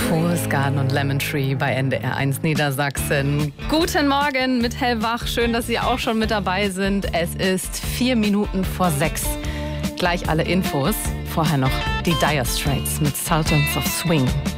Forest Garden und Lemon Tree bei NDR 1 Niedersachsen. Guten Morgen mit Hellwach. Schön, dass Sie auch schon mit dabei sind. Es ist 4 Minuten vor 6. Gleich alle Infos. Vorher noch die Dire Straits mit Sultans of Swing.